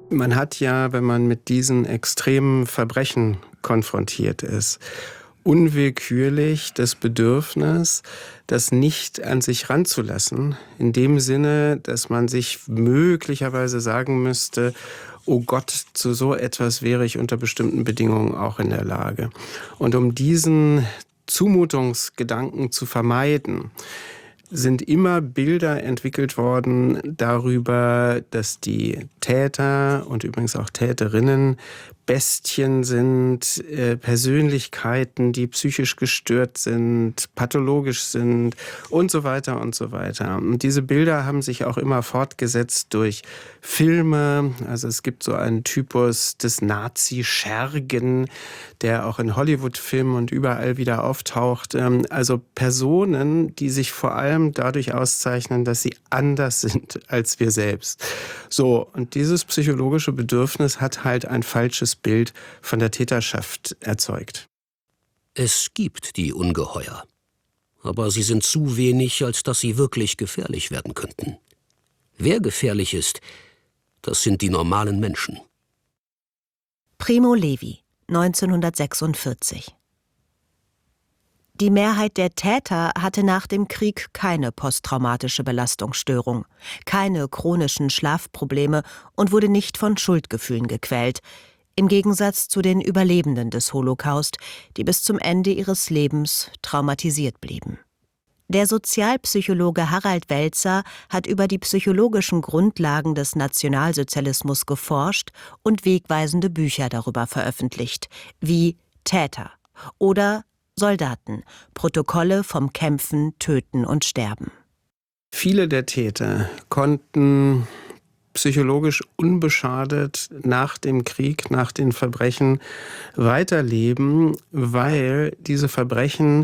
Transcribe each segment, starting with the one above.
Man hat ja, wenn man mit diesen extremen Verbrechen konfrontiert ist, unwillkürlich das Bedürfnis, das nicht an sich ranzulassen. In dem Sinne, dass man sich möglicherweise sagen müsste, oh Gott, zu so etwas wäre ich unter bestimmten Bedingungen auch in der Lage. Und um diesen Zumutungsgedanken zu vermeiden, sind immer Bilder entwickelt worden darüber, dass die Täter und übrigens auch Täterinnen Bestien sind, Persönlichkeiten, die psychisch gestört sind, pathologisch sind und so weiter und so weiter. Und diese Bilder haben sich auch immer fortgesetzt durch Filme. Also es gibt so einen Typus des Nazi-Schergen, der auch in Hollywood-Filmen und überall wieder auftaucht. Also Personen, die sich vor allem dadurch auszeichnen, dass sie anders sind als wir selbst. So, und dieses psychologische Bedürfnis hat halt ein falsches Bild von der Täterschaft erzeugt. Es gibt die Ungeheuer. Aber sie sind zu wenig, als dass sie wirklich gefährlich werden könnten. Wer gefährlich ist, das sind die normalen Menschen. Primo Levi, 1946. Die Mehrheit der Täter hatte nach dem Krieg keine posttraumatische Belastungsstörung, keine chronischen Schlafprobleme und wurde nicht von Schuldgefühlen gequält, im Gegensatz zu den Überlebenden des Holocaust, die bis zum Ende ihres Lebens traumatisiert blieben. Der Sozialpsychologe Harald Welzer hat über die psychologischen Grundlagen des Nationalsozialismus geforscht und wegweisende Bücher darüber veröffentlicht, wie Täter oder Soldaten, Protokolle vom Kämpfen, Töten und Sterben. Viele der Täter konnten psychologisch unbeschadet nach dem Krieg, nach den Verbrechen weiterleben, weil diese Verbrechen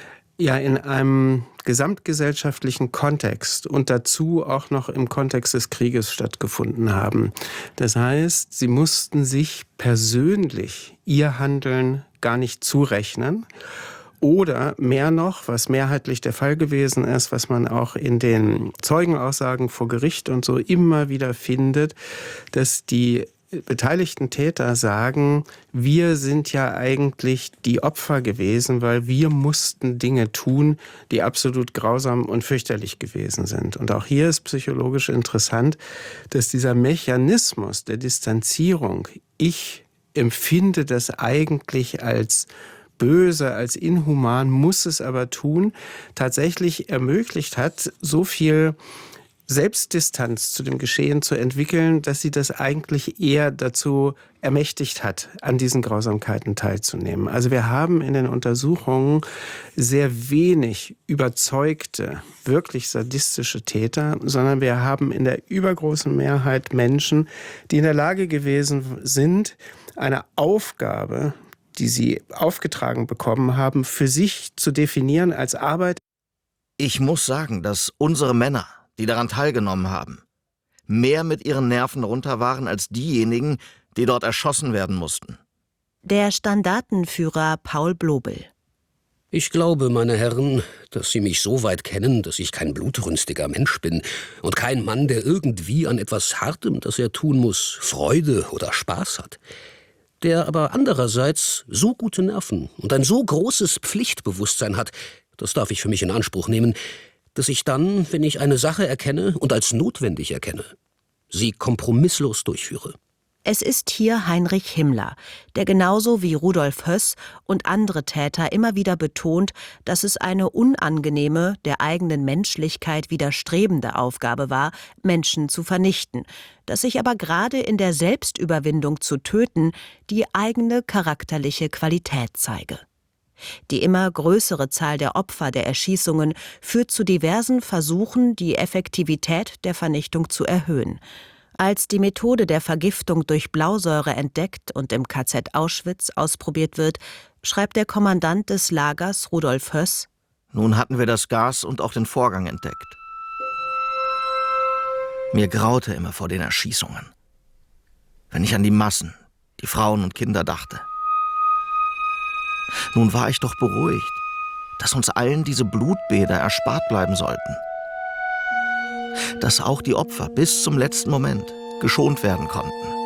ja in einem gesamtgesellschaftlichen Kontext und dazu auch noch im Kontext des Krieges stattgefunden haben. Das heißt, sie mussten sich persönlich ihr Handeln gar nicht zurechnen. Oder mehr noch, was mehrheitlich der Fall gewesen ist, was man auch in den Zeugenaussagen vor Gericht und so immer wieder findet, dass die beteiligten Täter sagen, wir sind ja eigentlich die Opfer gewesen, weil wir mussten Dinge tun, die absolut grausam und fürchterlich gewesen sind. Und auch hier ist psychologisch interessant, dass dieser Mechanismus der Distanzierung, ich empfinde das eigentlich als böse, als inhuman, muss es aber tun, tatsächlich ermöglicht hat, so viel Selbstdistanz zu dem Geschehen zu entwickeln, dass sie das eigentlich eher dazu ermächtigt hat, an diesen Grausamkeiten teilzunehmen. Also wir haben in den Untersuchungen sehr wenig überzeugte, wirklich sadistische Täter, sondern wir haben in der übergroßen Mehrheit Menschen, die in der Lage gewesen sind, eine Aufgabe, die sie aufgetragen bekommen haben, für sich zu definieren als Arbeit. Ich muss sagen, dass unsere Männer, die daran teilgenommen haben, mehr mit ihren Nerven runter waren als diejenigen, die dort erschossen werden mussten. Der Standartenführer Paul Blobel. Ich glaube, meine Herren, dass Sie mich so weit kennen, dass ich kein blutrünstiger Mensch bin und kein Mann, der irgendwie an etwas Hartem, das er tun muss, Freude oder Spaß hat. Der aber andererseits so gute Nerven und ein so großes Pflichtbewusstsein hat, das darf ich für mich in Anspruch nehmen, dass ich dann, wenn ich eine Sache erkenne und als notwendig erkenne, sie kompromisslos durchführe. Es ist hier Heinrich Himmler, der genauso wie Rudolf Höss und andere Täter immer wieder betont, dass es eine unangenehme, der eigenen Menschlichkeit widerstrebende Aufgabe war, Menschen zu vernichten, dass sich aber gerade in der Selbstüberwindung zu töten die eigene charakterliche Qualität zeige. Die immer größere Zahl der Opfer der Erschießungen führt zu diversen Versuchen, die Effektivität der Vernichtung zu erhöhen. Als die Methode der Vergiftung durch Blausäure entdeckt und im KZ Auschwitz ausprobiert wird, schreibt der Kommandant des Lagers, Rudolf Höss: Nun hatten wir das Gas und auch den Vorgang entdeckt. Mir graute immer vor den Erschießungen, wenn ich an die Massen, die Frauen und Kinder dachte. Nun war ich doch beruhigt, dass uns allen diese Blutbäder erspart bleiben sollten. Dass auch die Opfer bis zum letzten Moment geschont werden konnten.